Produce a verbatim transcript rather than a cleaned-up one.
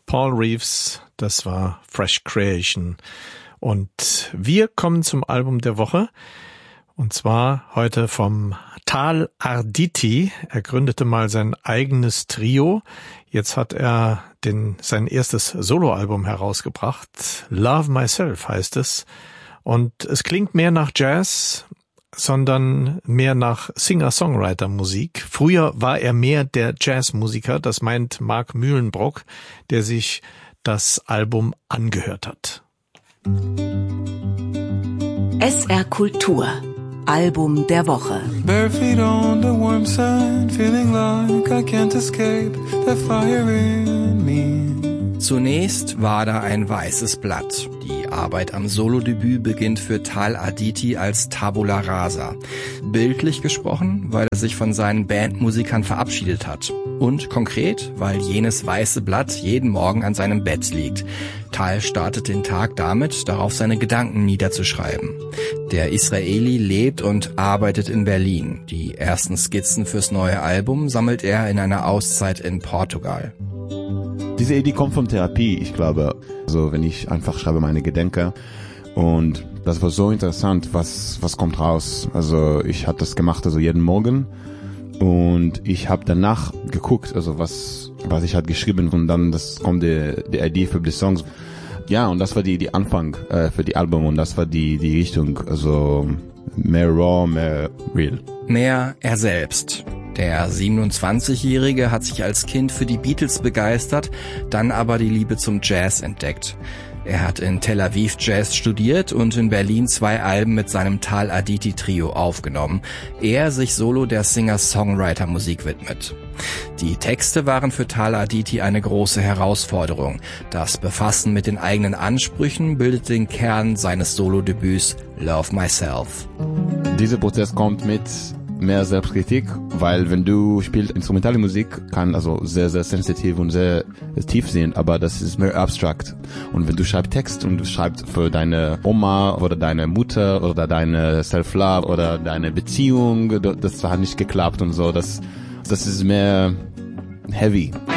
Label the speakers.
Speaker 1: Paul Reeves, das war Fresh Creation. Und wir kommen zum Album der Woche. Und zwar heute vom Tal Arditi. Er gründete mal sein eigenes Trio. Jetzt hat er den, sein erstes Soloalbum herausgebracht. Love Myself heißt es. Und es klingt mehr nach Jazz, sondern mehr nach Singer-Songwriter-Musik. Früher war er mehr der Jazzmusiker, das meint Mark Mühlenbrock, der sich das Album angehört hat.
Speaker 2: S R Kultur Album der Woche.
Speaker 3: Bare feet on the warm sand, feeling like I can't escape the fire in me.
Speaker 4: Zunächst war da ein weißes Blatt. Die Arbeit am Solodebüt beginnt für Tal Arditi als Tabula Rasa. Bildlich gesprochen, weil er sich von seinen Bandmusikern verabschiedet hat. Und konkret, weil jenes weiße Blatt jeden Morgen an seinem Bett liegt. Tal startet den Tag damit, darauf seine Gedanken niederzuschreiben. Der Israeli lebt und arbeitet in Berlin. Die ersten Skizzen fürs neue Album sammelt er in einer Auszeit in Portugal.
Speaker 5: Diese Idee kommt von Therapie, ich glaube. Also wenn ich einfach schreibe meine Gedanken, und das war so interessant, was was kommt raus. Also ich habe das gemacht, also jeden Morgen, und ich habe danach geguckt, also was was ich halt geschrieben, und dann das kommt die die Idee für die Songs. Ja, und das war die die Anfang äh, für die Album, und das war die die Richtung, also mehr raw, mehr real.
Speaker 4: Mehr er selbst. Der siebenundzwanzigjährige hat sich als Kind für die Beatles begeistert, dann aber die Liebe zum Jazz entdeckt. Er hat in Tel Aviv Jazz studiert und in Berlin zwei Alben mit seinem Tal Arditi Trio aufgenommen, ehe er sich solo der Singer-Songwriter-Musik widmet. Die Texte waren für Tal Arditi eine große Herausforderung. Das Befassen mit den eigenen Ansprüchen bildet den Kern seines Solodebüts Love Myself.
Speaker 5: Dieser Prozess kommt mit mehr Selbstkritik, weil wenn du spielst instrumentale Musik, kann also sehr, sehr sensitiv und sehr tief sein, aber das ist mehr abstrakt. Und wenn du schreibst Text und du schreibst für deine Oma oder deine Mutter oder deine Self-Love oder deine Beziehung, das hat nicht geklappt und so, das, das ist mehr heavy.